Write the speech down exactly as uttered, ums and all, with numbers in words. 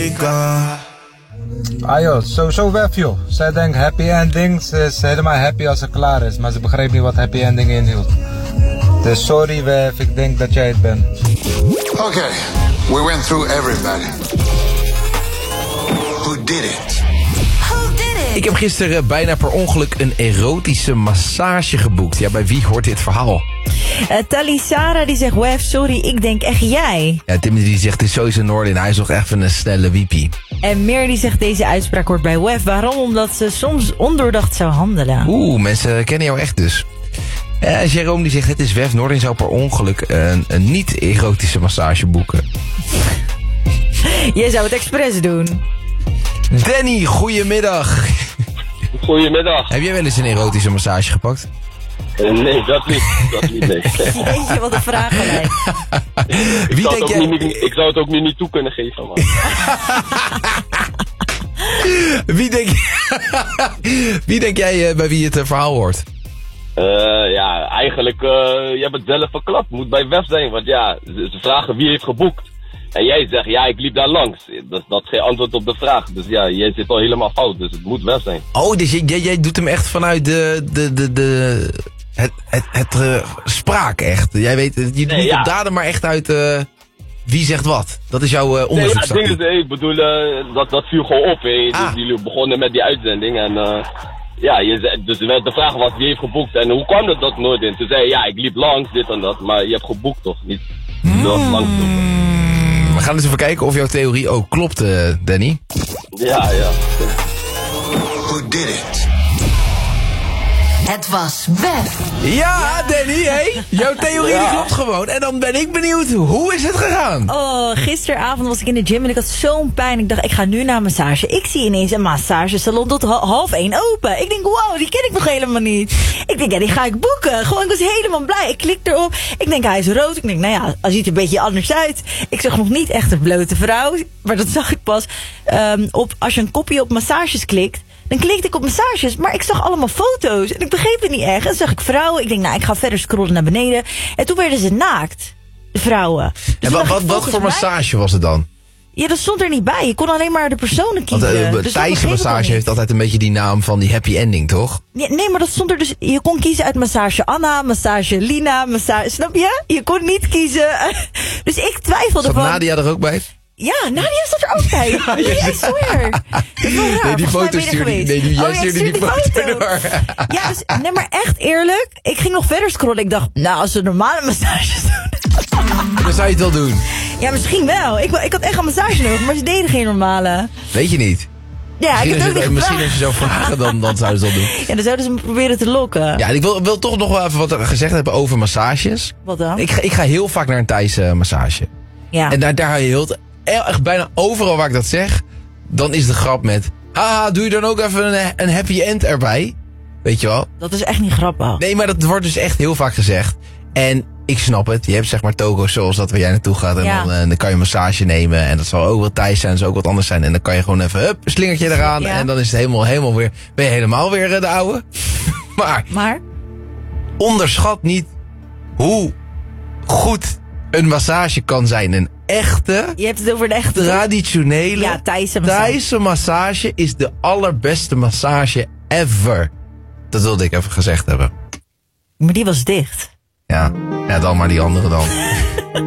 Afrika. Ah joh, sowieso Wef joh. Zij denkt happy ending, ze is helemaal happy als ze klaar is. Maar ze begreep niet wat happy ending inhield. Dus sorry Wef, ik denk dat jij het bent. Oké, okay, we went through everybody. Who did it? Ik heb gisteren bijna per ongeluk een erotische massage geboekt. Ja, bij wie hoort dit verhaal? Uh, Talisara die zegt, Wef, sorry, ik denk echt jij. Ja, Tim die zegt, het is sowieso Noordin. Hij is nog even een snelle wiepie. En Meer die zegt, deze uitspraak hoort bij Wef. Waarom? Omdat ze soms ondoordacht zou handelen. Oeh, mensen kennen jou echt dus. Uh, Jerome die zegt, het is Wef. Noordin zou per ongeluk een, een niet-erotische massage boeken. Jij zou het expres doen. Danny, goedemiddag. Goedemiddag. Heb jij wel eens een erotische massage gepakt? Nee, dat niet. Dat niet, nee. Jeetje, wat een vraag gelijk. ik, Wie zou denk jij... jij... niet, ik zou het ook nu niet toe kunnen geven, man. wie, denk... wie denk jij uh, bij wie het uh, verhaal hoort? Uh, ja, eigenlijk, uh, je hebt het zelf verklapt. Moet bij Wef zijn, want ja, ze, ze vragen wie heeft geboekt. En jij zegt, ja, ik liep daar langs. Dat, dat is geen antwoord op de vraag. Dus ja, jij zit al helemaal fout, dus het moet Wef zijn. Oh, dus jij, jij doet hem echt vanuit de... de, de, de het het, het uh, spraak echt. Jij weet, je doet nee, niet ja. op daden, maar echt uit uh, wie zegt wat. Dat is jouw uh, onderzoek. Nee, ja, ding is, ik bedoel, uh, dat, dat viel gewoon op. Hè. Ah. Dus jullie begonnen met die uitzending en... Uh, ja, je zei, dus de vraag was wie heeft geboekt en hoe kwam het dat nooit in? Toen zei je, ja, ik liep langs, dit en dat, maar je hebt geboekt toch niet? Hmm. Dat langs lopen. We gaan eens even kijken of jouw theorie ook klopt, uh, Danny. Ja, ja. Who did it? Het was Wef. Ja, Danny, hé. Hey. Jouw theorie Ja. die klopt gewoon. En dan ben ik benieuwd, hoe is het gegaan? Oh, gisteravond was ik in de gym en ik had zo'n pijn. Ik dacht, ik ga nu naar een massage. Ik zie ineens een massagesalon tot half één open. Ik denk, wow, die ken ik nog helemaal niet. Ik denk, ja, die ga ik boeken. Gewoon, ik was helemaal blij. Ik klik erop. Ik denk, hij is rood. Ik denk, nou ja, hij ziet er een beetje anders uit. Ik zag nog niet echt een blote vrouw. Maar dat zag ik pas um, op, als je een kopje op massages klikt. Dan klikte ik op massages, maar ik zag allemaal foto's. En ik begreep het niet echt. En toen zag ik vrouwen. Ik denk, nou, ik ga verder scrollen naar beneden. En toen werden ze naakt. De vrouwen. Dus en wat, wat, wat voor massage was het dan? Ja, dat stond er niet bij. Je kon alleen maar de personen kiezen. Want uh, dus Thaise massage heeft altijd een beetje die naam van die happy ending, toch? Nee, nee, maar dat stond er dus... Je kon kiezen uit massage Anna, massage Lina, massage... Snap je? Je kon niet kiezen. Dus ik twijfelde Zat van... Nadia er ook bij? Ja, Nadia zat er ook bij. Ja, nee, I swear. Dat is wel raar. Nee, die Volgens foto mij ben je er stuurde geweest. nee, die, jij oh, ja, stuurde die, die foto, foto door. Ja, dus, nee, maar echt eerlijk. Ik ging nog verder scrollen. Ik dacht, nou, als ze normale massages doen... Dan zou je het wel doen. Ja, misschien wel. Ik, ik had echt een massage nodig, maar ze deden geen normale. Weet je niet. Ja, misschien ik heb als het je, ook misschien als je zou vragen, dan, dan zouden ze dat doen. Ja, dan zouden ze me proberen te lokken. Ja, en ik wil, wil toch nog wel even wat gezegd hebben over massages. Wat dan? Ik ga, ik ga heel vaak naar een Thaise massage. Ja. En daar, daar hou je heel... Echt bijna overal waar ik dat zeg, dan is de grap met... Haha, doe je dan ook even een, een happy end erbij? Weet je wel? Dat is echt niet grappig. Nee, maar dat wordt dus echt heel vaak gezegd. En ik snap het. Je hebt zeg maar togo's zoals dat waar jij naartoe gaat. En ja. dan, uh, dan kan je een massage nemen. En dat zal ook wel Thais zijn. Dat zal ook wat anders zijn. En dan kan je gewoon even, hup, een slingertje eraan. Ja. En dan is het helemaal, helemaal weer... Ben je helemaal weer uh, de ouwe. maar, maar onderschat niet hoe goed een massage kan zijn. Een echte... Je hebt het over de echte... Traditionele... Ja, Thaise massage. Thaise massage is de allerbeste massage ever. Dat wilde ik even gezegd hebben. Maar die was dicht. Ja, ja dan maar die andere dan.